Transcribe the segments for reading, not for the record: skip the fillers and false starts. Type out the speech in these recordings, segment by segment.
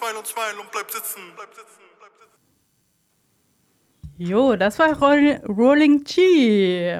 Smile und bleib sitzen. Jo, das war Rolling G.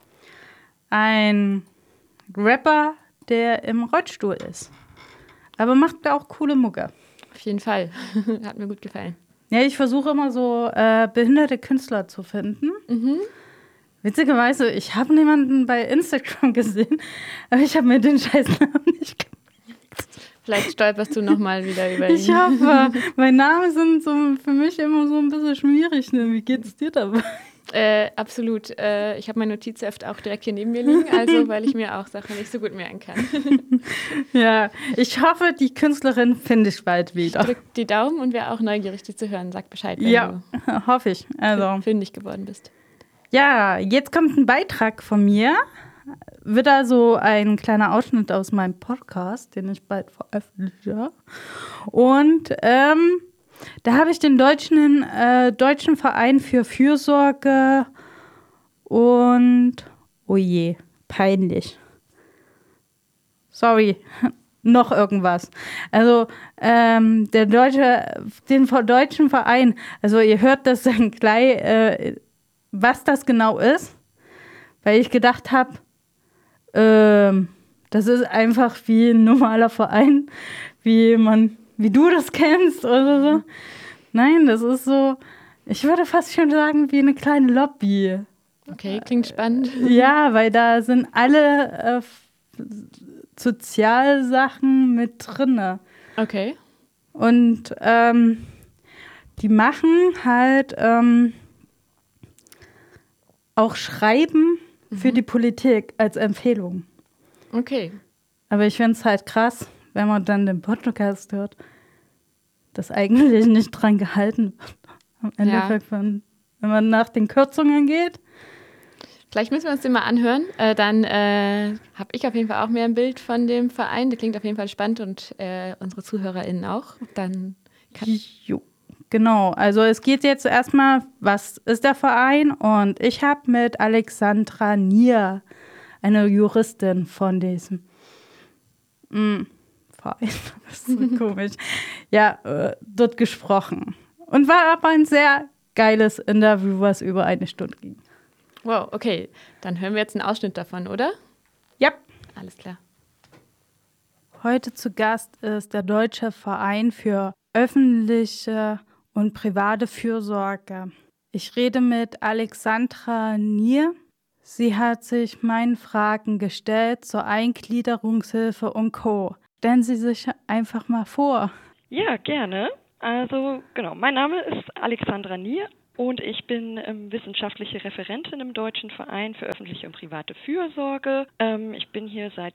Ein Rapper, der im Rollstuhl ist. Aber macht auch coole Mucke. Auf jeden Fall. Hat mir gut gefallen. Ja, ich versuche immer so behinderte Künstler zu finden. Witzigerweise, ich habe niemanden bei Instagram gesehen, aber ich habe mir den Scheißnamen nicht gemerkt. Vielleicht stolperst du nochmal wieder über ihn. Ich hoffe, meine Namen sind so für mich immer so ein bisschen schwierig. Ne? Wie geht's dir dabei? Absolut. Ich habe mein Notizheft auch direkt hier neben mir liegen, also weil ich mir auch Sachen nicht so gut merken kann. Ja, ich hoffe, die Künstlerin finde ich bald wieder. Drück die Daumen und wer auch neugierig, die zu hören, sag Bescheid, wenn Ja, hoffe ich. du Also, fündig geworden bist. ja, jetzt kommt ein Beitrag von mir. Wird also ein kleiner Ausschnitt aus meinem Podcast, den ich bald veröffentliche. Und da habe ich den Deutschen Verein für Fürsorge und, oh je, peinlich. Sorry, noch irgendwas. Also den Deutschen Verein, also ihr hört das dann gleich, was das genau ist, weil ich gedacht habe, das ist einfach wie ein normaler Verein, wie du das kennst oder so. Nein, das ist so, ich würde fast schon sagen, wie eine kleine Lobby. Okay, klingt spannend. Ja, weil da sind alle Sozialsachen mit drinne. Okay. Und die machen halt auch Schreiben für die Politik als Empfehlung. Okay. Aber ich finde es halt krass, wenn man dann den Podcast hört, dass eigentlich nicht dran gehalten wird. Am Endeffekt, wenn man nach den Kürzungen geht. Vielleicht müssen wir uns den mal anhören. Dann habe ich auf jeden Fall auch mehr ein Bild von dem Verein. Der klingt auf jeden Fall spannend und unsere ZuhörerInnen auch. Dann Jo. Genau, also es geht jetzt erstmal, was ist der Verein? Und ich habe mit Alexandra Nier, eine Juristin von diesem Verein, das ist so komisch, ja, dort gesprochen. Und war aber ein sehr geiles Interview, was über 1 Stunde ging. wow, okay. Dann hören wir jetzt einen Ausschnitt davon, oder? Ja. Alles klar. Heute zu Gast ist der Deutsche Verein für öffentliche und private Fürsorge. Ich rede mit Alexandra Nier. Sie hat sich meinen Fragen gestellt zur Eingliederungshilfe und Co. Stellen Sie sich einfach mal vor. Ja, gerne. Also genau, mein Name ist Alexandra Nier und ich bin wissenschaftliche Referentin im Deutschen Verein für öffentliche und private Fürsorge. Ich bin hier seit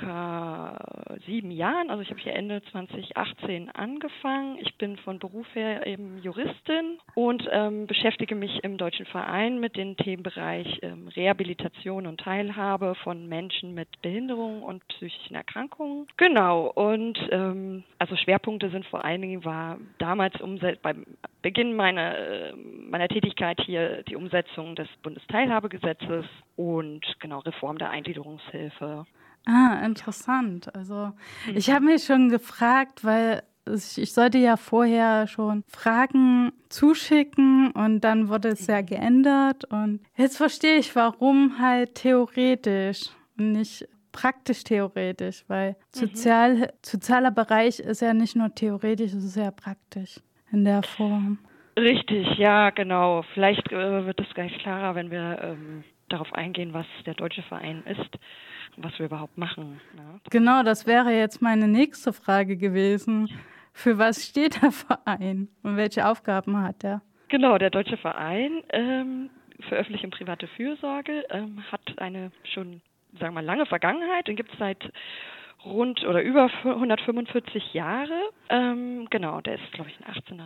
circa 7 Jahren, also ich habe hier Ende 2018 angefangen. Ich bin von Beruf her eben Juristin und beschäftige mich im Deutschen Verein mit dem Themenbereich Rehabilitation und Teilhabe von Menschen mit Behinderungen und psychischen Erkrankungen. Genau, und also Schwerpunkte sind vor allen Dingen, war damals beim Beginn meiner Tätigkeit hier die Umsetzung des Bundesteilhabegesetzes und genau Reform der Eingliederungshilfe. Ah, interessant. Also ich habe mich schon gefragt, weil ich sollte ja vorher schon Fragen zuschicken und dann wurde es ja geändert. Und jetzt verstehe ich, warum halt theoretisch und nicht praktisch theoretisch, weil sozialer Bereich ist ja nicht nur theoretisch, es ist ja praktisch in der Form. Richtig, ja, genau. Vielleicht wird es gleich klarer, wenn wir darauf eingehen, was der Deutsche Verein ist, was wir überhaupt machen. Ne? Genau, das wäre jetzt meine nächste Frage gewesen. Für was steht der Verein und welche Aufgaben hat er? Genau, der Deutsche Verein für öffentliche und private Fürsorge hat eine schon, sagen wir mal, lange Vergangenheit und gibt es seit rund oder über 145 Jahre. Genau, der ist, glaube ich,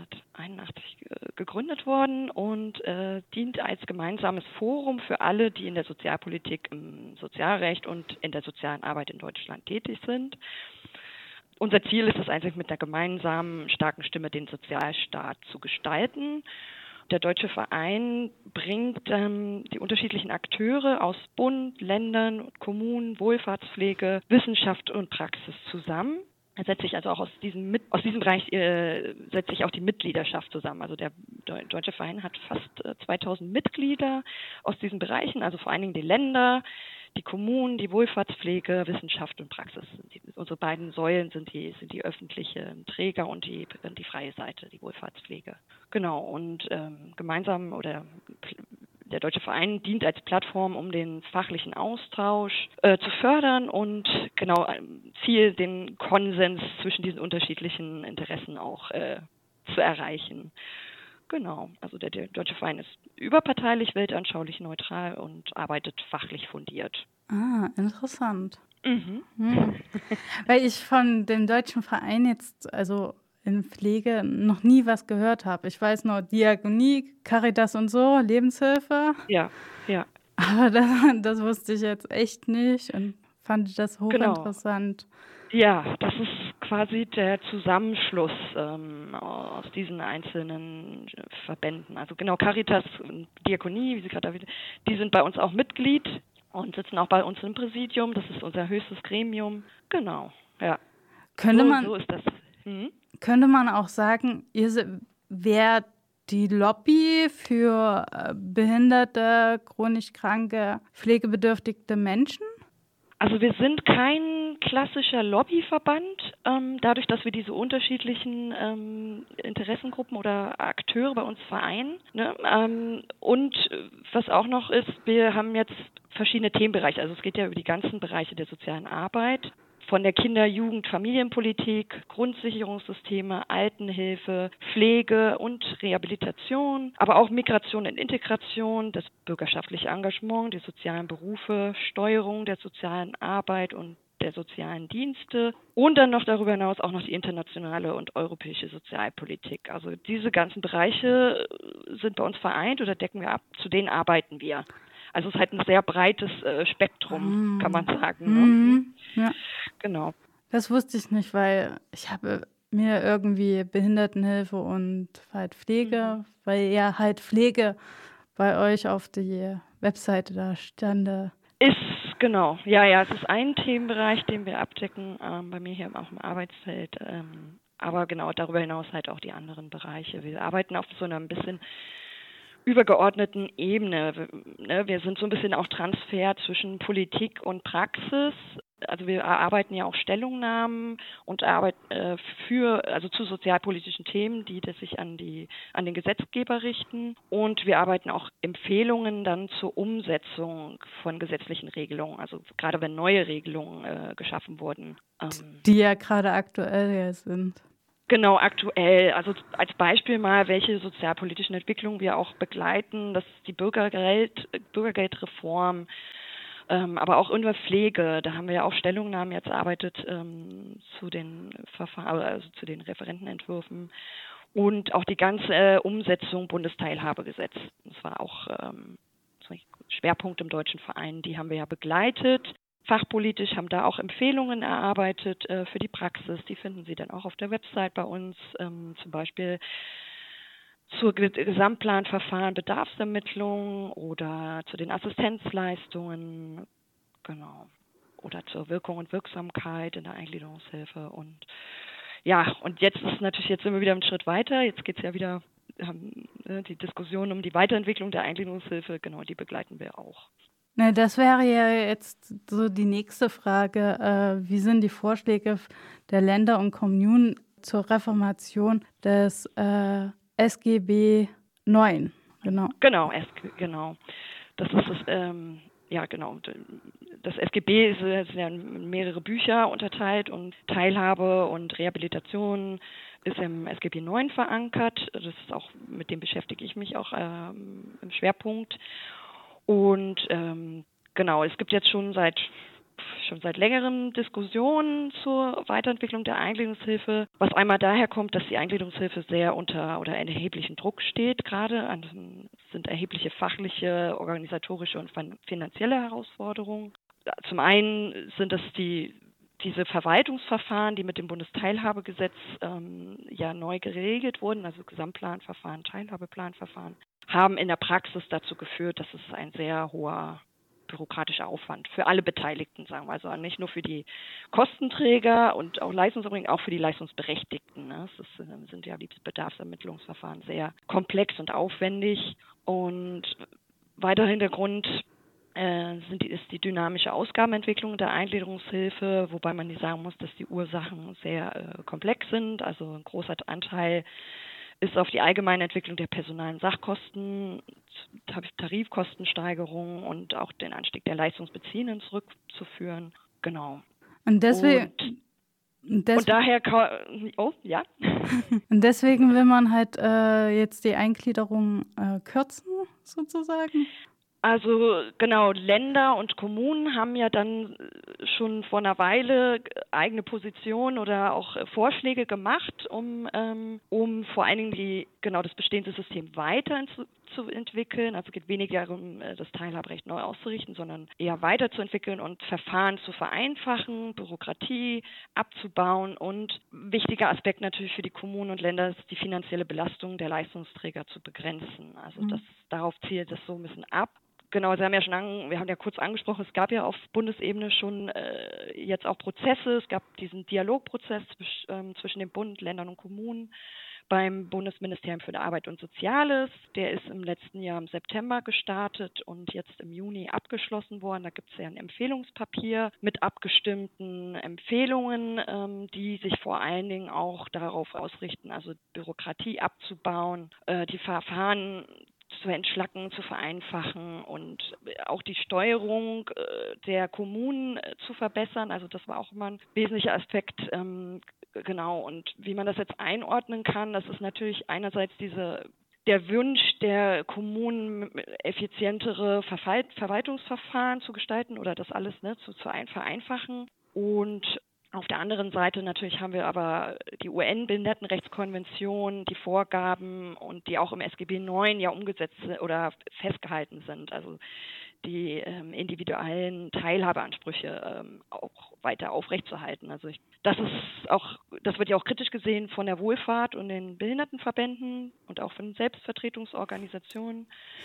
1881 gegründet worden und dient als gemeinsames Forum für alle, die in der Sozialpolitik, im Sozialrecht und in der sozialen Arbeit in Deutschland tätig sind. Unser Ziel ist es eigentlich, mit der gemeinsamen, starken Stimme den Sozialstaat zu gestalten. Der Deutsche Verein bringt die unterschiedlichen Akteure aus Bund, Ländern, Kommunen, Wohlfahrtspflege, Wissenschaft und Praxis zusammen. setzt sich also auch aus diesem Bereich setzt sich auch die Mitgliedschaft zusammen. Also der Deutsche Verein hat fast 2000 Mitglieder aus diesen Bereichen, also vor allen Dingen die Länder, die Kommunen, die Wohlfahrtspflege, Wissenschaft und Praxis. Unsere beiden Säulen sind die öffentlichen Träger und die freie Seite, die Wohlfahrtspflege. Genau, und gemeinsam oder der Deutsche Verein dient als Plattform, um den fachlichen Austausch zu fördern und genau viel den Konsens zwischen diesen unterschiedlichen Interessen auch zu erreichen. Genau, also der Deutsche Verein ist überparteilich, weltanschaulich neutral und arbeitet fachlich fundiert. Ah, interessant. Mhm. Weil ich von dem Deutschen Verein jetzt, also in Pflege, noch nie was gehört habe. Ich weiß nur Diakonie, Caritas und so, Lebenshilfe. Ja. Aber das wusste ich jetzt echt nicht und fand das hochinteressant. Ja, das ist quasi der Zusammenschluss aus diesen einzelnen Verbänden. Also genau, Caritas und Diakonie, wie Sie gerade erwähnt, die sind bei uns auch Mitglied und sitzen auch bei uns im Präsidium. Das ist unser höchstes Gremium. Genau, ja. So ist das. Könnte man auch sagen, ihr wärt die Lobby für behinderte, chronisch kranke, pflegebedürftige Menschen? Also wir sind kein klassischer Lobbyverband, dadurch, dass wir diese unterschiedlichen Interessengruppen oder Akteure bei uns vereinen. Ne? Und was auch noch ist, wir haben jetzt verschiedene Themenbereiche. Also es geht ja über die ganzen Bereiche der sozialen Arbeit. Von der Kinder-, Jugend-, Familienpolitik, Grundsicherungssysteme, Altenhilfe, Pflege und Rehabilitation, aber auch Migration und Integration, das bürgerschaftliche Engagement, die sozialen Berufe, Steuerung der sozialen Arbeit und der sozialen Dienste und dann noch darüber hinaus auch noch die internationale und europäische Sozialpolitik. Also diese ganzen Bereiche sind bei uns vereint oder decken wir ab, zu denen arbeiten wir. Also es ist halt ein sehr breites Spektrum, kann man sagen. Ne? Ja. Genau. Das wusste ich nicht, weil ich habe mir irgendwie Behindertenhilfe und halt Pflege, weil ja halt Pflege bei euch auf die Webseite da stande. Genau. Ja, es ist ein Themenbereich, den wir abdecken, bei mir hier auch im Arbeitsfeld. Aber genau, darüber hinaus halt auch die anderen Bereiche. Wir arbeiten auf so einer ein bisschen übergeordneten Ebene. Wir sind so ein bisschen auch Transfer zwischen Politik und Praxis. Also wir erarbeiten ja auch Stellungnahmen und arbeiten zu sozialpolitischen Themen, die sich an den Gesetzgeber richten. Und wir arbeiten auch Empfehlungen dann zur Umsetzung von gesetzlichen Regelungen. Also gerade wenn neue Regelungen geschaffen wurden. Die ja gerade aktuell sind. Genau, aktuell. Also als Beispiel mal, welche sozialpolitischen Entwicklungen wir auch begleiten. Das ist die Bürgergeldreform, aber auch in der Pflege. Da haben wir ja auch Stellungnahmen jetzt erarbeitet zu den Verfahren, also zu den Referentenentwürfen und auch die ganze Umsetzung Bundesteilhabegesetz. Das war auch Schwerpunkt im Deutschen Verein. Die haben wir ja begleitet. Fachpolitisch haben da auch Empfehlungen erarbeitet für die Praxis. Die finden Sie dann auch auf der Website bei uns, zum Beispiel zur Gesamtplanverfahren, Bedarfsermittlung oder zu den Assistenzleistungen, genau, oder zur Wirkung und Wirksamkeit in der Eingliederungshilfe. Und ja, und jetzt sind wir wieder einen Schritt weiter. Jetzt geht es ja wieder, die Diskussion um die Weiterentwicklung der Eingliederungshilfe, genau, die begleiten wir auch. Na, das wäre ja jetzt so die nächste Frage. Wie sind die Vorschläge der Länder und Kommunen zur Reformation des SGB IX? Genau. Genau. Das ist das SGB ist ja in mehrere Bücher unterteilt und Teilhabe und Rehabilitation ist im SGB IX verankert. Das ist auch, mit dem beschäftige ich mich auch im Schwerpunkt. Und es gibt jetzt schon seit längerem Diskussionen zur Weiterentwicklung der Eingliederungshilfe, was einmal daher kommt, dass die Eingliederungshilfe sehr unter erheblichen Druck steht gerade. Es sind erhebliche fachliche, organisatorische und finanzielle Herausforderungen. Zum einen sind es diese Verwaltungsverfahren, die mit dem Bundesteilhabegesetz neu geregelt wurden, also Gesamtplanverfahren, Teilhabeplanverfahren, haben in der Praxis dazu geführt, dass es ein sehr hoher bürokratischer Aufwand für alle Beteiligten, sagen wir. Also nicht nur für die Kostenträger und auch Leistungserbringer, auch für die Leistungsberechtigten. Ne? Sind ja die Bedarfsermittlungsverfahren sehr komplex und aufwendig. Und weiter Hintergrund ist die dynamische Ausgabenentwicklung der Eingliederungshilfe, wobei man nicht sagen muss, dass die Ursachen sehr komplex sind. Also ein großer Anteil ist auf die allgemeine Entwicklung der personalen Sachkosten, Tarifkostensteigerung und auch den Anstieg der Leistungsbeziehenden zurückzuführen. Genau. Und deswegen. Und daher, oh ja. Und deswegen will man halt jetzt die Eingliederung kürzen, sozusagen. Also genau, Länder und Kommunen haben ja dann schon vor einer Weile eigene Positionen oder auch Vorschläge gemacht, um vor allen Dingen das bestehende System weiterzuentwickeln. Also es geht weniger darum, das Teilhaberecht neu auszurichten, sondern eher weiterzuentwickeln und Verfahren zu vereinfachen, Bürokratie abzubauen und wichtiger Aspekt natürlich für die Kommunen und Länder ist die finanzielle Belastung der Leistungsträger zu begrenzen. Also darauf zielt es so ein bisschen ab. Genau, wir haben ja kurz angesprochen, es gab ja auf Bundesebene schon jetzt auch Prozesse. Es gab diesen Dialogprozess zwischen dem Bund, Ländern und Kommunen beim Bundesministerium für Arbeit und Soziales. Der ist im letzten Jahr im September gestartet und jetzt im Juni abgeschlossen worden. Da gibt es ja ein Empfehlungspapier mit abgestimmten Empfehlungen, die sich vor allen Dingen auch darauf ausrichten, also Bürokratie abzubauen, die Verfahren zu entschlacken, zu vereinfachen und auch die Steuerung der Kommunen zu verbessern. Also das war auch immer ein wesentlicher Aspekt. Genau, und wie man das jetzt einordnen kann, das ist natürlich einerseits der Wunsch der Kommunen, effizientere Verwaltungsverfahren zu gestalten oder das alles zu vereinfachen. Und auf der anderen Seite natürlich haben wir aber die UN-Behindertenrechtskonvention, die Vorgaben und die auch im SGB IX ja umgesetzt oder festgehalten sind. Also die individuellen Teilhabeansprüche auch weiter aufrechtzuerhalten. Also das wird ja auch kritisch gesehen von der Wohlfahrt und den Behindertenverbänden und auch von den Selbstvertretungsorganisationen.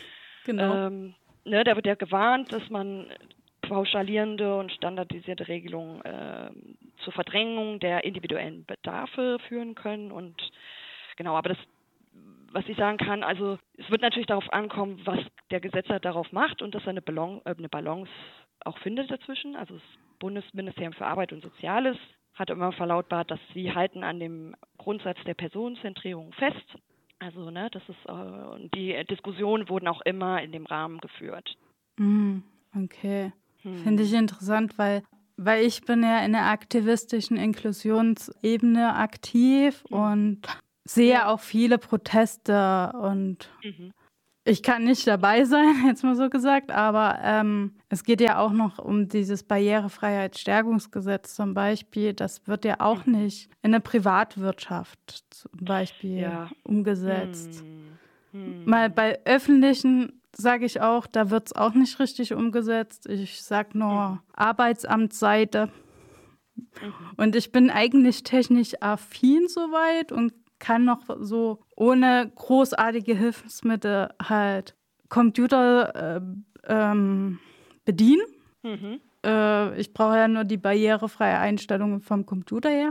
Genau. Da wird ja gewarnt, dass man pauschalierende und standardisierte Regelungen zur Verdrängung der individuellen Bedarfe führen können. Und genau, aber was ich sagen kann, also es wird natürlich darauf ankommen, was der Gesetzgeber darauf macht und dass er eine Balance auch findet dazwischen. Also das Bundesministerium für Arbeit und Soziales hat immer verlautbart, dass sie halten an dem Grundsatz der Personenzentrierung fest. Also das ist die Diskussionen wurden auch immer in dem Rahmen geführt. Okay. Finde ich interessant, weil ich bin ja in der aktivistischen Inklusionsebene aktiv und sehe auch viele Proteste und ich kann nicht dabei sein, jetzt mal so gesagt, aber es geht ja auch noch um dieses Barrierefreiheitsstärkungsgesetz zum Beispiel. Das wird ja auch nicht in der Privatwirtschaft zum Beispiel umgesetzt. Mal bei öffentlichen sage ich auch, da wird es auch nicht richtig umgesetzt. Ich sage nur Arbeitsamtsseite. Und ich bin eigentlich technisch affin soweit und kann noch so ohne großartige Hilfsmittel halt Computer bedienen. Ich brauche ja nur die barrierefreie Einstellung vom Computer her.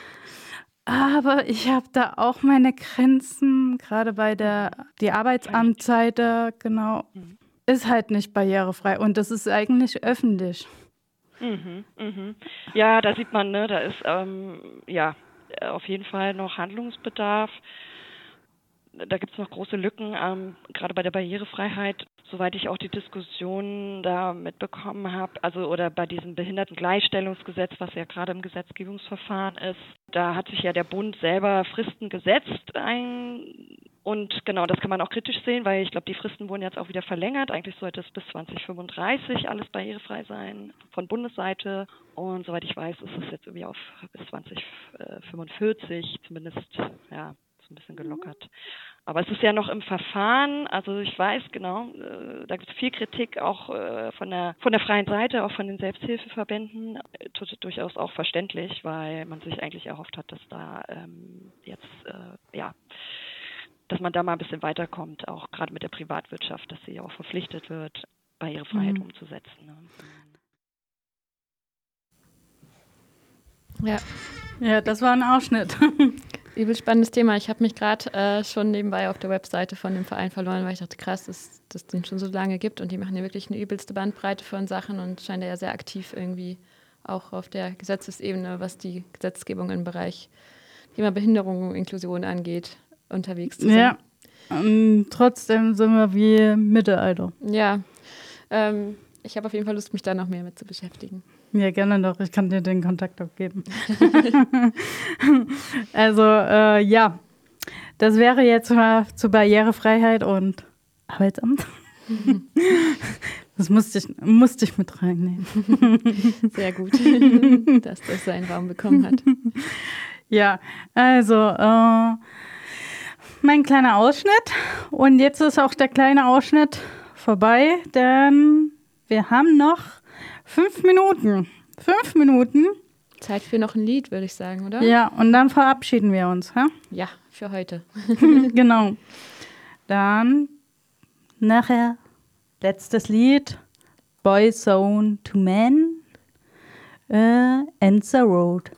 Aber ich habe da auch meine Grenzen, gerade bei die Arbeitsamtsseite, genau, ist halt nicht barrierefrei und das ist eigentlich öffentlich. Ja, da sieht man, da ist auf jeden Fall noch Handlungsbedarf. Da gibt es noch große Lücken, gerade bei der Barrierefreiheit. Soweit ich auch die Diskussion da mitbekommen habe, oder bei diesem Behindertengleichstellungsgesetz, was ja gerade im Gesetzgebungsverfahren ist, da hat sich ja der Bund selber Fristen gesetzt und genau, das kann man auch kritisch sehen, weil ich glaube, die Fristen wurden jetzt auch wieder verlängert. Eigentlich sollte es bis 2035 alles barrierefrei sein von Bundesseite und soweit ich weiß, ist es jetzt irgendwie auf bis 2045 zumindest, ja, so ein bisschen gelockert. Aber es ist ja noch im Verfahren, also ich weiß genau, da gibt es viel Kritik auch von der freien Seite, auch von den Selbsthilfeverbänden, durchaus auch verständlich, weil man sich eigentlich erhofft hat, dass da dass man da mal ein bisschen weiterkommt, auch gerade mit der Privatwirtschaft, dass sie auch verpflichtet wird. Barrierefreiheit umzusetzen. Ne? Ja, das war ein Ausschnitt. Übel spannendes Thema. Ich habe mich gerade schon nebenbei auf der Webseite von dem Verein verloren, weil ich dachte, krass, dass es den schon so lange gibt und die machen ja wirklich eine übelste Bandbreite von Sachen und scheinen ja sehr aktiv irgendwie auch auf der Gesetzesebene, was die Gesetzgebung im Bereich Thema Behinderung und Inklusion angeht, unterwegs zu sein. Ja, trotzdem sind wir wie im Mittelalter. Ja, ich habe auf jeden Fall Lust, mich da noch mehr mit zu beschäftigen. Ja, gerne doch. Ich kann dir den Kontakt auch geben. Also, ja, das wäre jetzt mal zu Barrierefreiheit und Arbeitsamt. Das musste ich mit reinnehmen. Sehr gut, dass das seinen Raum bekommen hat. Ja, also, mein kleiner Ausschnitt. Und jetzt ist auch der kleine Ausschnitt vorbei, denn wir haben noch 5 Minuten. 5 Minuten. Zeit für noch ein Lied, würde ich sagen, oder? Ja, und dann verabschieden wir uns. Ja, ja, für heute. Genau. Dann nachher letztes Lied. Boyzone to Men, Ends the Road.